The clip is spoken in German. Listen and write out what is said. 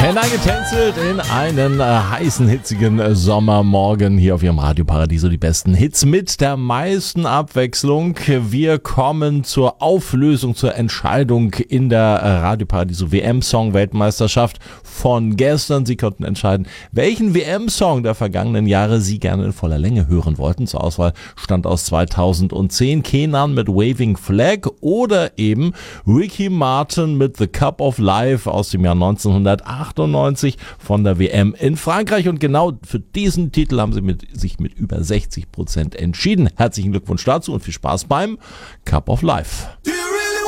Hineingetänzelt in einen heißen, hitzigen Sommermorgen hier auf Ihrem Radio Paradiso. Die besten Hits mit der meisten Abwechslung. Wir kommen zur Auflösung, zur Entscheidung in der Radio Paradiso WM-Song-Weltmeisterschaft von gestern. Sie konnten entscheiden, welchen WM-Song der vergangenen Jahre Sie gerne in voller Länge hören wollten. Zur Auswahl stand aus 2010 Kenan mit Waving Flag oder eben Ricky Martin mit The Cup of Life aus dem Jahr 1998 von der WM in Frankreich. Und genau für diesen Titel haben sie sich mit über 60% entschieden. Herzlichen Glückwunsch dazu und viel Spaß beim Cup of Life.